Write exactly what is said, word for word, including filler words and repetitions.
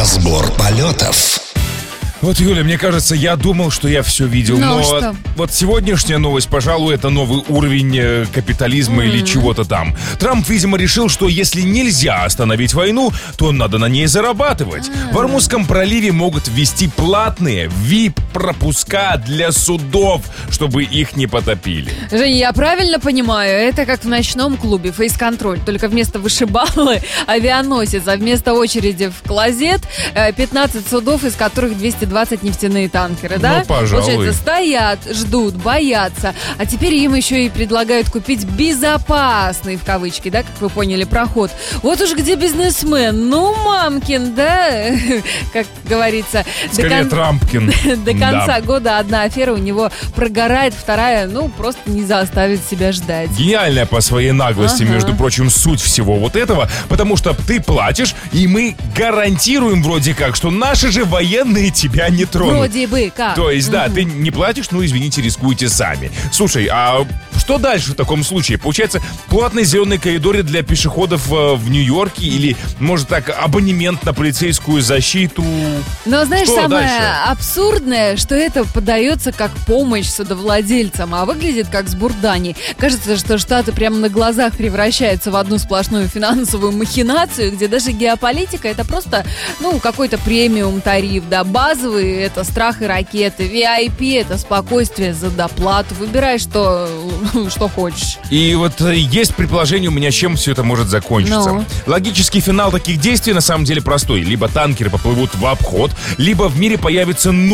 Разбор полетов. Вот, Юля, мне кажется, я думал, что я все видел, Ну, но что? вот сегодняшняя новость, пожалуй, это новый уровень э, капитализма mm-hmm. или чего-то там. Трамп, видимо, решил, что если нельзя остановить войну, то надо на ней зарабатывать. Mm-hmm. В Ормузском проливе могут ввести платные ви ай пи-пропуска для судов, чтобы их не потопили. Женя, я правильно понимаю, это как в ночном клубе фейс-контроль, только вместо вышибалы авианосец, а вместо очереди в клозет пятнадцать судов, из которых двести двадцать нефтяные танкеры, да? Ну, пожалуй. Получается, стоят, ждут, боятся, а теперь им еще и предлагают купить безопасный, в кавычки, да, как вы поняли, проход. Вот уж где бизнесмен, ну, мамкин, да, как говорится. Скорее, до кон... Трампкин. До конца да. года одна афера у него прогорает, вторая, ну, просто не заставит себя ждать. Гениальная по своей наглости, Ага. между прочим, суть всего вот этого, потому что ты платишь, и мы гарантируем вроде как, что наши же военные тебя не тронут. Вроде бы как. То есть, да, Мгм. ты не платишь, ну, извините, рискуйте сами. Слушай, а что дальше в таком случае? Получается, платные зеленые коридоры для пешеходов э, в Нью-Йорке или, может так, абонемент на полицейскую защиту? Но знаешь, Что самое дальше? абсурдное, что это подается как помощь судовладельцам, а выглядит как сбор дани. Кажется, что Штаты прямо на глазах превращаются в одну сплошную финансовую махинацию, где даже геополитика — это просто, ну, какой-то премиум тариф, да, базовый — это страх и ракеты, ви ай пи — это спокойствие за доплату. Выбирай, что, что хочешь. И вот э, есть предположение у меня, чем все это может закончиться. Ну? Логический финал таких действий на самом деле простой. Либо танкеры поплывут в обход, либо в мире появится